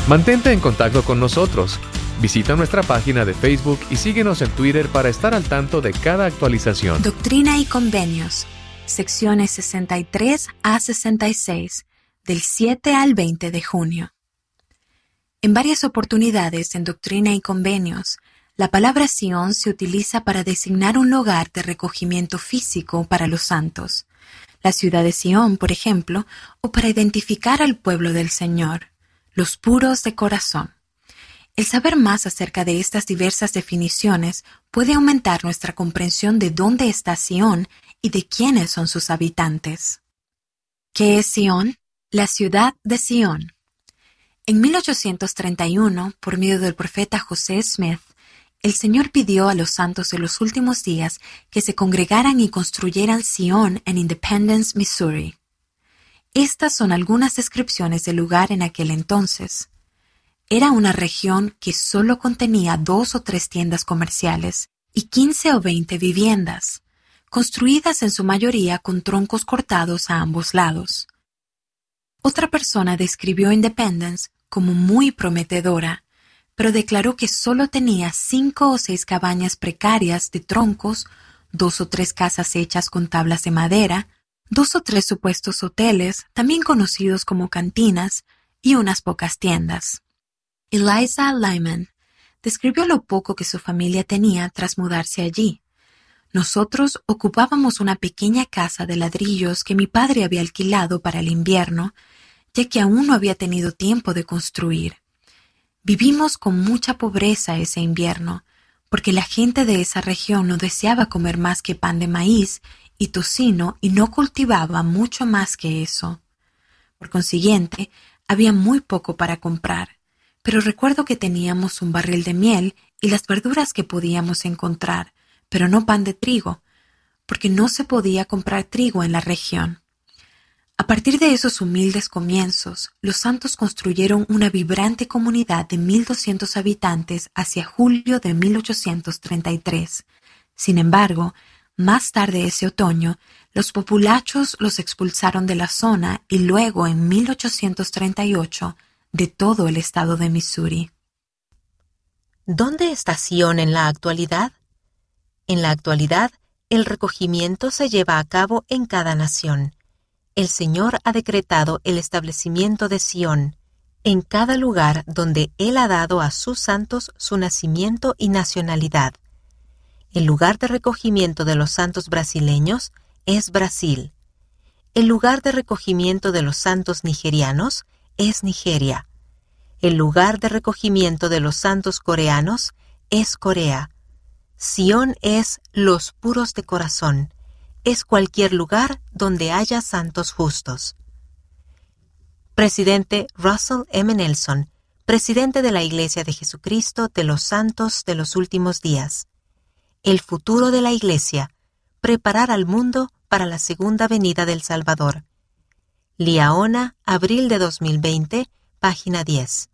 Mantente en contacto con nosotros. Visita nuestra página de Facebook y síguenos en Twitter para estar al tanto de cada actualización. Doctrina y Convenios, secciones 63 a 66, del 7 al 20 de junio. En varias oportunidades en Doctrina y Convenios, la palabra Sion se utiliza para designar un lugar de recogimiento físico para los santos, la ciudad de Sion, por ejemplo, o para identificar al pueblo del Señor, los puros de corazón. El saber más acerca de estas diversas definiciones puede aumentar nuestra comprensión de dónde está Sion y de quiénes son sus habitantes. ¿Qué es Sion? La ciudad de Sion. En 1831, por medio del profeta José Smith, el Señor pidió a los santos de los últimos días que se congregaran y construyeran Sion en Independence, Missouri. Estas son algunas descripciones del lugar en aquel entonces. Era una región que solo contenía 2 o 3 tiendas comerciales y 15 o 20 viviendas, construidas en su mayoría con troncos cortados a ambos lados. Otra persona describió Independence como muy prometedora, pero declaró que solo tenía 5 o 6 cabañas precarias de troncos, 2 o 3 casas hechas con tablas de madera, 2 o 3 supuestos hoteles, también conocidos como cantinas, y unas pocas tiendas. Eliza Lyman describió lo poco que su familia tenía tras mudarse allí. Nosotros ocupábamos una pequeña casa de ladrillos que mi padre había alquilado para el invierno, ya que aún no había tenido tiempo de construir. Vivimos con mucha pobreza ese invierno, porque la gente de esa región no deseaba comer más que pan de maíz y tocino y no cultivaba mucho más que eso. Por consiguiente, había muy poco para comprar. Pero recuerdo que teníamos un barril de miel y las verduras que podíamos encontrar, pero no pan de trigo, porque no se podía comprar trigo en la región. A partir de esos humildes comienzos, los santos construyeron una vibrante comunidad de 1,200 habitantes hacia julio de 1833. Sin embargo, más tarde ese otoño, los populachos los expulsaron de la zona y luego, en 1838, de todo el estado de Missouri. ¿Dónde está Sion en la actualidad? En la actualidad, el recogimiento se lleva a cabo en cada nación. El Señor ha decretado el establecimiento de Sion en cada lugar donde Él ha dado a sus santos su nacimiento y nacionalidad. El lugar de recogimiento de los santos brasileños es Brasil. El lugar de recogimiento de los santos nigerianos es Nigeria. El lugar de recogimiento de los santos coreanos es Corea. Sion es los puros de corazón. Es cualquier lugar donde haya santos justos. Presidente Russell M. Nelson, presidente de la Iglesia de Jesucristo de los Santos de los Últimos Días. El futuro de la Iglesia, preparar al mundo para la segunda venida del Salvador. Liaona, abril de 2020, página 10.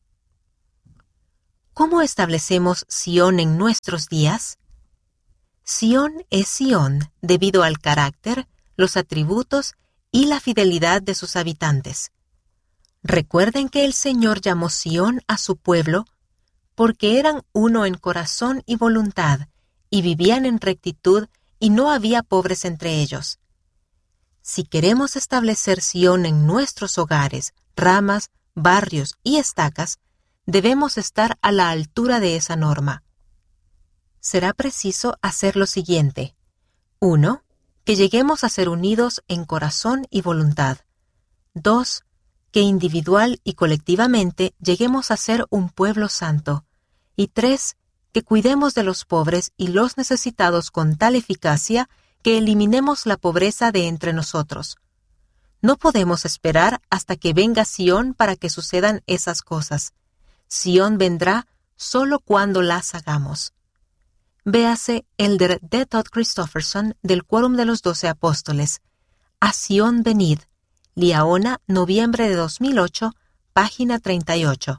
¿Cómo establecemos Sion en nuestros días? Sion es Sion debido al carácter, los atributos y la fidelidad de sus habitantes. Recuerden que el Señor llamó Sion a su pueblo porque eran uno en corazón y voluntad y vivían en rectitud y no había pobres entre ellos. Si queremos establecer Sion en nuestros hogares, ramas, barrios y estacas, debemos estar a la altura de esa norma. Será preciso hacer lo siguiente. 1. Que lleguemos a ser unidos en corazón y voluntad. 2. Que individual y colectivamente lleguemos a ser un pueblo santo. Y 3. Que cuidemos de los pobres y los necesitados con tal eficacia que eliminemos la pobreza de entre nosotros. No podemos esperar hasta que venga Sion para que sucedan esas cosas. Sion vendrá solo cuando las hagamos. Véase Elder D. Todd Christofferson del Quórum de los 12 Apóstoles. A Sion venid. Liaona, noviembre de 2008, página 38.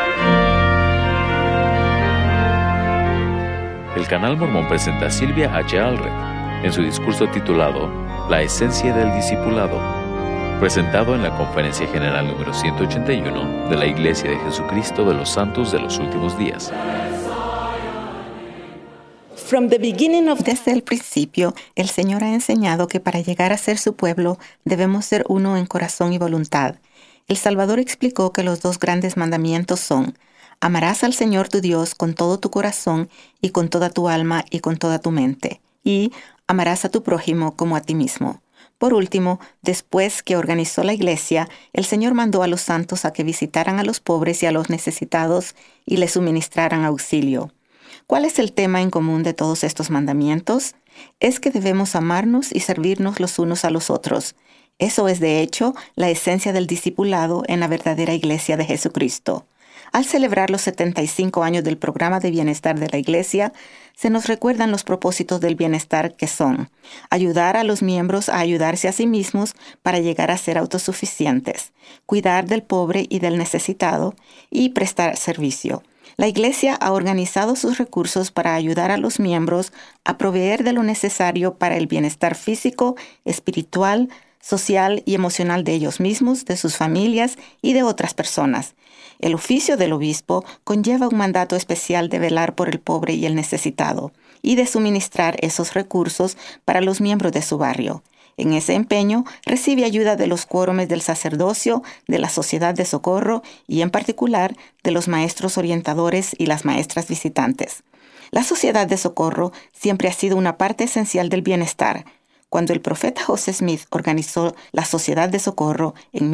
El Canal Mormón presenta a Sylvia H. Allred en su discurso titulado La esencia del discipulado. presentado en la Conferencia General número 181 de la Iglesia de Jesucristo de los Santos de los Últimos Días. Desde el principio, el Señor ha enseñado que para llegar a ser su pueblo debemos ser uno en corazón y voluntad. El Salvador explicó que los dos grandes mandamientos son: amarás al Señor tu Dios con todo tu corazón y con toda tu alma y con toda tu mente, y amarás a tu prójimo como a ti mismo. Por último, después que organizó la iglesia, el Señor mandó a los santos a que visitaran a los pobres y a los necesitados y les suministraran auxilio. ¿Cuál es el tema en común de todos estos mandamientos? Es que debemos amarnos y servirnos los unos a los otros. Eso es, de hecho, la esencia del discipulado en la verdadera Iglesia de Jesucristo. Al celebrar los 75 años del programa de bienestar de la Iglesia, se nos recuerdan los propósitos del bienestar, que son: ayudar a los miembros a ayudarse a sí mismos para llegar a ser autosuficientes, cuidar del pobre y del necesitado y prestar servicio. La Iglesia ha organizado sus recursos para ayudar a los miembros a proveer de lo necesario para el bienestar físico, espiritual, social y emocional de ellos mismos, de sus familias y de otras personas. El oficio del obispo conlleva un mandato especial de velar por el pobre y el necesitado, y de suministrar esos recursos para los miembros de su barrio. En ese empeño, recibe ayuda de los quórumes del sacerdocio, de la sociedad de socorro y, en particular, de los maestros orientadores y las maestras visitantes. La sociedad de socorro siempre ha sido una parte esencial del bienestar. Cuando el profeta José Smith organizó la Sociedad de Socorro en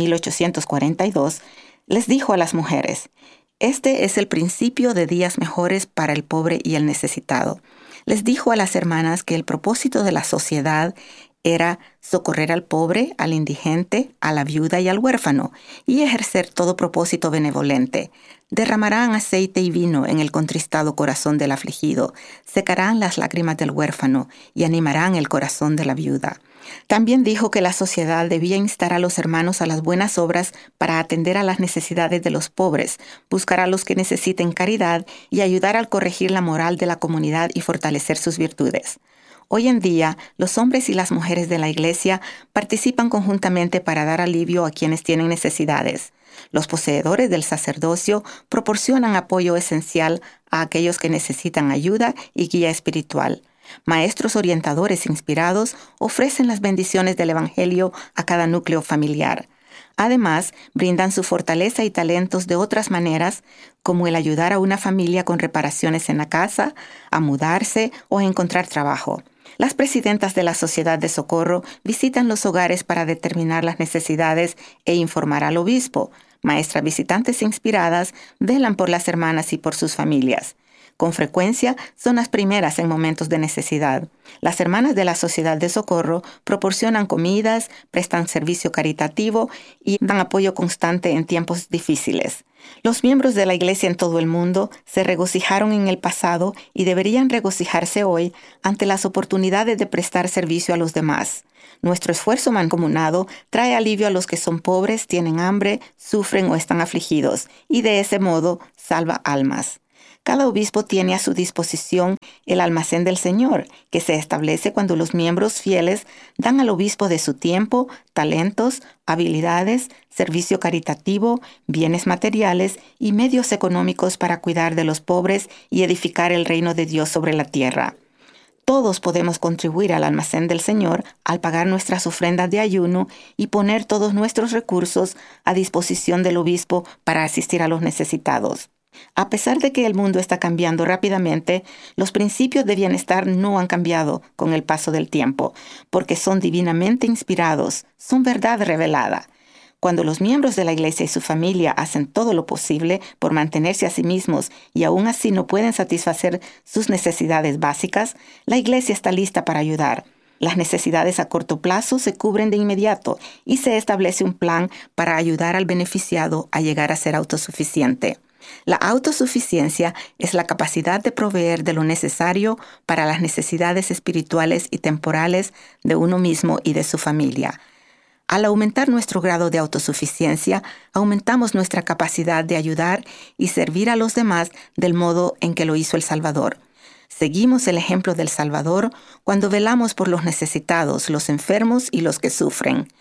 1842, les dijo a las mujeres: «Este es el principio de días mejores para el pobre y el necesitado». Les dijo a las hermanas que el propósito de la sociedad era socorrer al pobre, al indigente, a la viuda y al huérfano, y ejercer todo propósito benevolente. Derramarán aceite y vino en el contristado corazón del afligido, secarán las lágrimas del huérfano y animarán el corazón de la viuda. También dijo que la sociedad debía instar a los hermanos a las buenas obras para atender a las necesidades de los pobres, buscar a los que necesiten caridad y ayudar al corregir la moral de la comunidad y fortalecer sus virtudes. Hoy en día, los hombres y las mujeres de la Iglesia participan conjuntamente para dar alivio a quienes tienen necesidades. Los poseedores del sacerdocio proporcionan apoyo esencial a aquellos que necesitan ayuda y guía espiritual. Maestros orientadores inspirados ofrecen las bendiciones del Evangelio a cada núcleo familiar. Además, brindan su fortaleza y talentos de otras maneras, como el ayudar a una familia con reparaciones en la casa, a mudarse o a encontrar trabajo. Las presidentas de la Sociedad de Socorro visitan los hogares para determinar las necesidades e informar al obispo. Maestras visitantes inspiradas velan por las hermanas y por sus familias. Con frecuencia son las primeras en momentos de necesidad. Las hermanas de la Sociedad de Socorro proporcionan comidas, prestan servicio caritativo y dan apoyo constante en tiempos difíciles. Los miembros de la Iglesia en todo el mundo se regocijaron en el pasado y deberían regocijarse hoy ante las oportunidades de prestar servicio a los demás. Nuestro esfuerzo mancomunado trae alivio a los que son pobres, tienen hambre, sufren o están afligidos, y de ese modo salva almas. Cada obispo tiene a su disposición el almacén del Señor, que se establece cuando los miembros fieles dan al obispo de su tiempo, talentos, habilidades, servicio caritativo, bienes materiales y medios económicos para cuidar de los pobres y edificar el reino de Dios sobre la tierra. Todos podemos contribuir al almacén del Señor al pagar nuestras ofrendas de ayuno y poner todos nuestros recursos a disposición del obispo para asistir a los necesitados. A pesar de que el mundo está cambiando rápidamente, los principios de bienestar no han cambiado con el paso del tiempo, porque son divinamente inspirados, son verdad revelada. Cuando los miembros de la Iglesia y su familia hacen todo lo posible por mantenerse a sí mismos y aún así no pueden satisfacer sus necesidades básicas, la Iglesia está lista para ayudar. Las necesidades a corto plazo se cubren de inmediato y se establece un plan para ayudar al beneficiado a llegar a ser autosuficiente. La autosuficiencia es la capacidad de proveer de lo necesario para las necesidades espirituales y temporales de uno mismo y de su familia. Al aumentar nuestro grado de autosuficiencia, aumentamos nuestra capacidad de ayudar y servir a los demás del modo en que lo hizo el Salvador. Seguimos el ejemplo del Salvador cuando velamos por los necesitados, los enfermos y los que sufren.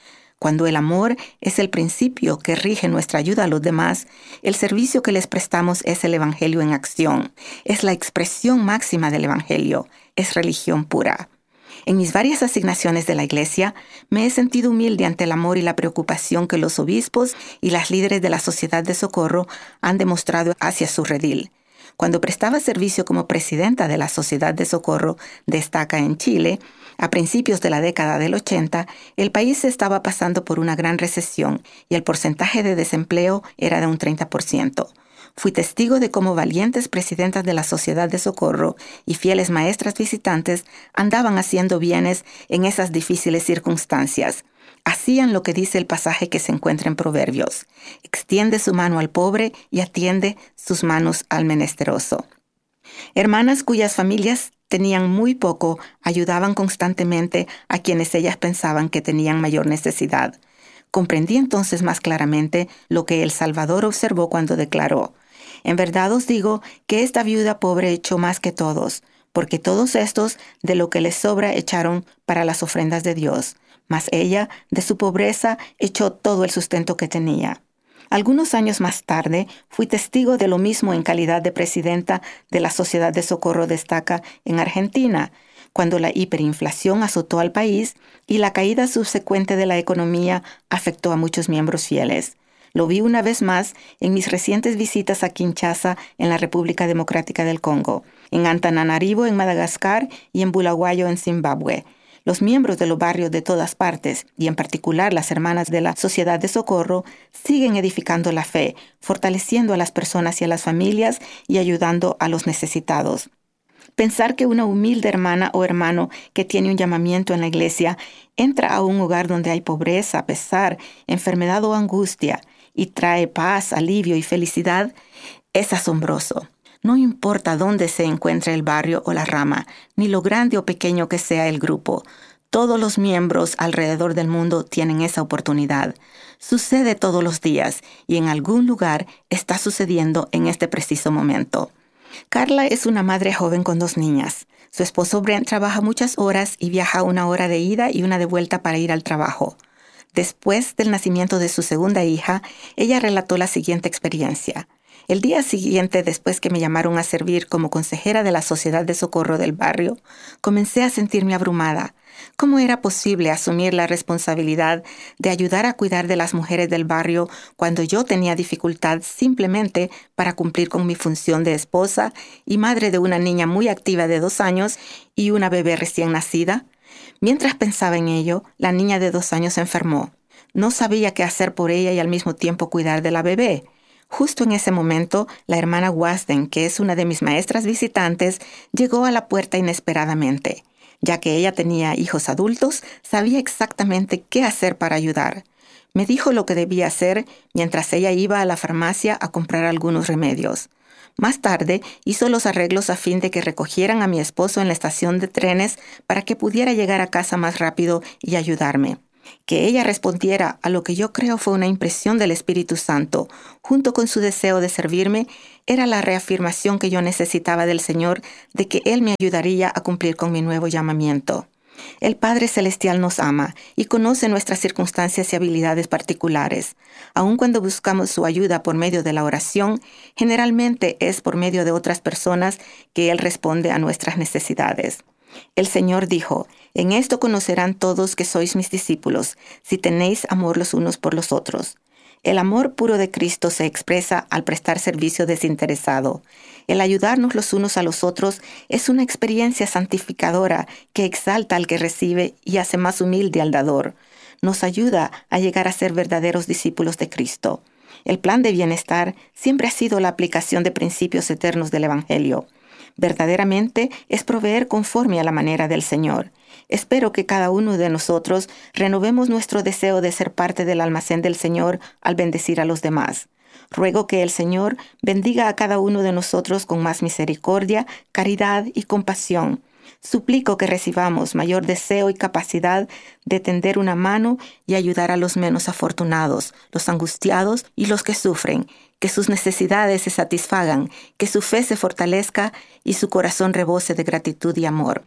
Cuando el amor es el principio que rige nuestra ayuda a los demás, el servicio que les prestamos es el Evangelio en acción. Es la expresión máxima del Evangelio. Es religión pura. En mis varias asignaciones de la Iglesia, me he sentido humilde ante el amor y la preocupación que los obispos y las líderes de la Sociedad de Socorro han demostrado hacia su redil. Cuando prestaba servicio como presidenta de la Sociedad de Socorro de Estaca en Chile, a principios de la década del 80, el país estaba pasando por una gran recesión y el porcentaje de desempleo era de un 30%. Fui testigo de cómo valientes presidentas de la Sociedad de Socorro y fieles maestras visitantes andaban haciendo bienes en esas difíciles circunstancias. Hacían lo que dice el pasaje que se encuentra en Proverbios: extiende su mano al pobre y atiende sus manos al menesteroso. Hermanas cuyas familias tenían muy poco ayudaban constantemente a quienes ellas pensaban que tenían mayor necesidad. Comprendí entonces más claramente lo que el Salvador observó cuando declaró: en verdad os digo que esta viuda pobre echó más que todos, porque todos estos de lo que les sobra echaron para las ofrendas de Dios, mas ella de su pobreza echó todo el sustento que tenía. Algunos años más tarde fui testigo de lo mismo en calidad de presidenta de la Sociedad de Socorro de Estaca en Argentina, cuando la hiperinflación azotó al país y la caída subsecuente de la economía afectó a muchos miembros fieles. Lo vi una vez más en mis recientes visitas a Kinshasa, en la República Democrática del Congo, en Antananarivo, en Madagascar, y en Bulawayo, en Zimbabue. Los miembros de los barrios de todas partes, y en particular las hermanas de la Sociedad de Socorro, siguen edificando la fe, fortaleciendo a las personas y a las familias y ayudando a los necesitados. Pensar que una humilde hermana o hermano que tiene un llamamiento en la iglesia entra a un hogar donde hay pobreza, pesar, enfermedad o angustia y trae paz, alivio y felicidad es asombroso. No importa dónde se encuentre el barrio o la rama, ni lo grande o pequeño que sea el grupo. Todos los miembros alrededor del mundo tienen esa oportunidad. Sucede todos los días y en algún lugar está sucediendo en este preciso momento. Carla es una madre joven con 2 niñas. Su esposo Brent trabaja muchas horas y viaja 1 hora de ida y 1 de vuelta para ir al trabajo. Después del nacimiento de su segunda hija, ella relató la siguiente experiencia. El día siguiente, después que me llamaron a servir como consejera de la Sociedad de Socorro del barrio, comencé a sentirme abrumada. ¿Cómo era posible asumir la responsabilidad de ayudar a cuidar de las mujeres del barrio cuando yo tenía dificultad simplemente para cumplir con mi función de esposa y madre de una niña muy activa de 2 años y una bebé recién nacida? Mientras pensaba en ello, la niña de 2 años se enfermó. No sabía qué hacer por ella y al mismo tiempo cuidar de la bebé. Justo en ese momento, la hermana Wasden, que es una de mis maestras visitantes, llegó a la puerta inesperadamente. Ya que ella tenía hijos adultos, sabía exactamente qué hacer para ayudar. Me dijo lo que debía hacer mientras ella iba a la farmacia a comprar algunos remedios. Más tarde, hizo los arreglos a fin de que recogieran a mi esposo en la estación de trenes para que pudiera llegar a casa más rápido y ayudarme. Que ella respondiera a lo que yo creo fue una impresión del Espíritu Santo, junto con su deseo de servirme, era la reafirmación que yo necesitaba del Señor de que Él me ayudaría a cumplir con mi nuevo llamamiento. El Padre Celestial nos ama y conoce nuestras circunstancias y habilidades particulares. Aun cuando buscamos su ayuda por medio de la oración, generalmente es por medio de otras personas que Él responde a nuestras necesidades. El Señor dijo: en esto conocerán todos que sois mis discípulos, si tenéis amor los unos por los otros. El amor puro de Cristo se expresa al prestar servicio desinteresado. El ayudarnos los unos a los otros es una experiencia santificadora que exalta al que recibe y hace más humilde al dador. Nos ayuda a llegar a ser verdaderos discípulos de Cristo. El plan de bienestar siempre ha sido la aplicación de principios eternos del Evangelio. Verdaderamente es proveer conforme a la manera del Señor. Espero que cada uno de nosotros renovemos nuestro deseo de ser parte del almacén del Señor al bendecir a los demás. Ruego que el Señor bendiga a cada uno de nosotros con más misericordia, caridad y compasión. Suplico que recibamos mayor deseo y capacidad de tender una mano y ayudar a los menos afortunados, los angustiados y los que sufren, que sus necesidades se satisfagan, que su fe se fortalezca y su corazón rebose de gratitud y amor.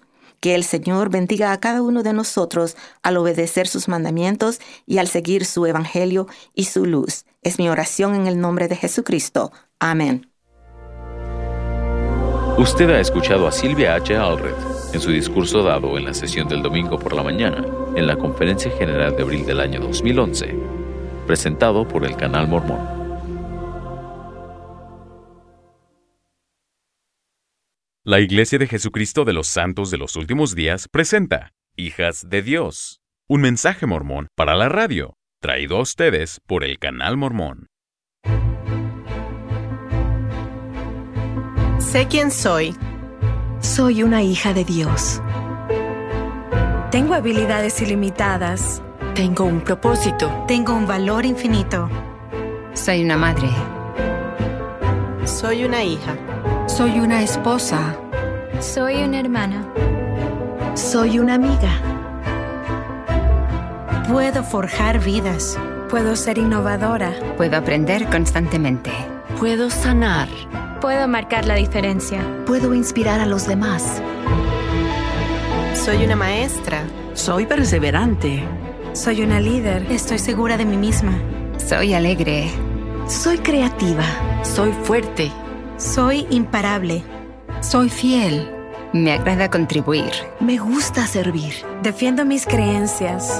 Que el Señor bendiga a cada uno de nosotros al obedecer sus mandamientos y al seguir su evangelio y su luz. Es mi oración en el nombre de Jesucristo. Amén. Usted ha escuchado a Sylvia H. Allred en su discurso dado en la sesión del domingo por la mañana en la Conferencia General de abril del año 2011, presentado por el Canal Mormón. La Iglesia de Jesucristo de los Santos de los Últimos Días presenta Hijas de Dios, un mensaje mormón para la radio, traído a ustedes por el Canal Mormón. Sé quién soy. Soy una hija de Dios. Tengo habilidades ilimitadas. Tengo un propósito. Tengo un valor infinito. Soy una madre. Soy una hija. Soy una esposa. Soy una hermana. Soy una amiga. Puedo forjar vidas. Puedo ser innovadora. Puedo aprender constantemente. Puedo sanar. Puedo marcar la diferencia. Puedo inspirar a los demás. Soy una maestra. Soy perseverante. Soy una líder. Estoy segura de mí misma. Soy alegre. Soy creativa. Soy fuerte. Soy imparable. Soy fiel. Me agrada contribuir. Me gusta servir. Defiendo mis creencias.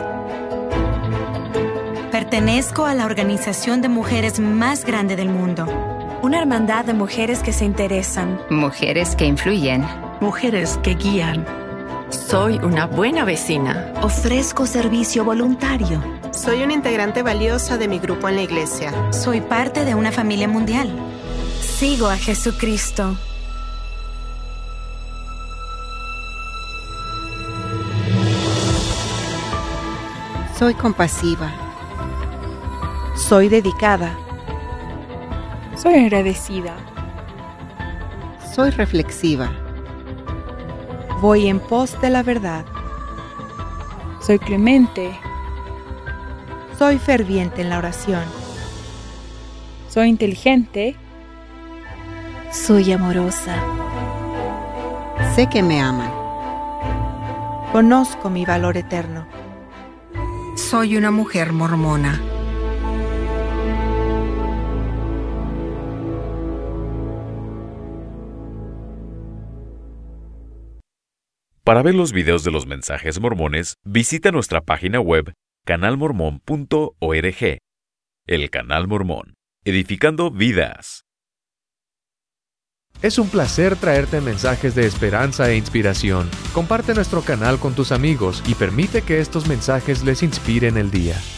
Pertenezco a la organización de mujeres más grande del mundo. Una hermandad de mujeres que se interesan. Mujeres que influyen. Mujeres que guían. Soy una buena vecina. Ofrezco servicio voluntario. Soy una integrante valiosa de mi grupo en la iglesia. Soy parte de una familia mundial. Sigo a Jesucristo. Soy compasiva. Soy dedicada. Soy agradecida. Soy reflexiva. Voy en pos de la verdad. Soy clemente. Soy ferviente en la oración. Soy inteligente. Soy amorosa. Sé que me aman. Conozco mi valor eterno. Soy una mujer mormona. Para ver los videos de los mensajes mormones, visita nuestra página web canalmormon.org. El Canal Mormón, edificando vidas. Es un placer traerte mensajes de esperanza e inspiración. Comparte nuestro canal con tus amigos y permite que estos mensajes les inspiren el día.